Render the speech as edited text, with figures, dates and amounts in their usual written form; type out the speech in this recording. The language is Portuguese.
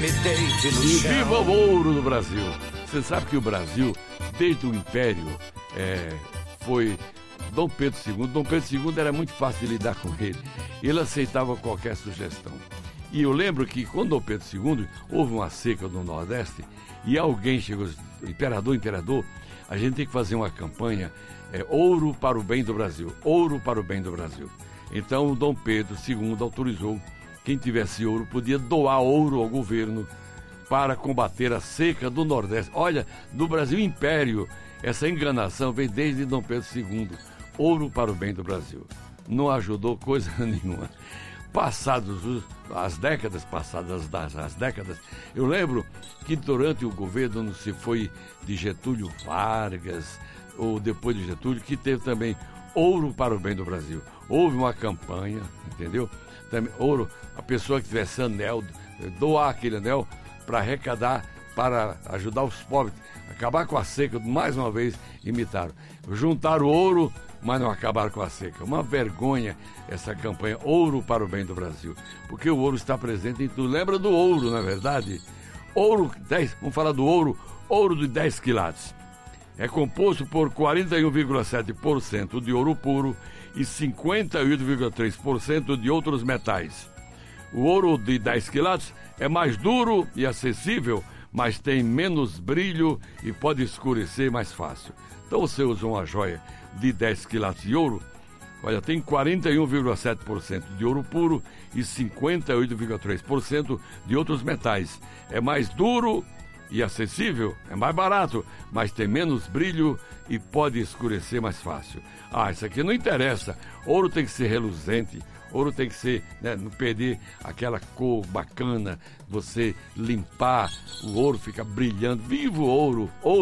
me deite no E chão. viva o ouro do Brasil! Você sabe que o Brasil, desde o Império, foi Dom Pedro II. Dom Pedro II era muito fácil de lidar com ele. Ele aceitava qualquer sugestão. E eu lembro que quando Dom Pedro II houve uma seca no Nordeste e alguém chegou, imperador, a gente tem que fazer uma campanha, ouro para o bem do Brasil, ouro para o bem do Brasil. Então o Dom Pedro II autorizou quem tivesse ouro podia doar ouro ao governo para combater a seca do Nordeste. Olha, no Brasil Império, essa enganação vem desde Dom Pedro II, ouro para o bem do Brasil. Não ajudou coisa nenhuma. As décadas, eu lembro que durante o governo, se foi de Getúlio Vargas, ou depois de Getúlio, que teve também ouro para o bem do Brasil. Houve uma campanha, entendeu? Também, ouro, a pessoa que tivesse anel, doar aquele anel para arrecadar, para ajudar os pobres, acabar com a seca, mais uma vez imitaram. Juntaram ouro, mas não acabaram com a seca. Uma vergonha essa campanha, ouro para o bem do Brasil. Porque o ouro está presente em tudo. Lembra do ouro, não é verdade? Ouro, vamos falar do ouro de 10 quilates. É composto por 41,7% de ouro puro e 58,3% de outros metais. O ouro de 10 quilates é mais duro e acessível, mas tem menos brilho e pode escurecer mais fácil. Então você usa uma joia de 10 quilates de ouro, olha, tem 41,7% de ouro puro e 58,3% de outros metais. É mais duro e acessível, é mais barato, mas tem menos brilho e pode escurecer mais fácil. Isso aqui não interessa. Ouro tem que ser reluzente, ouro tem que ser, não perder aquela cor bacana, você limpar, o ouro fica brilhando. Viva o ouro!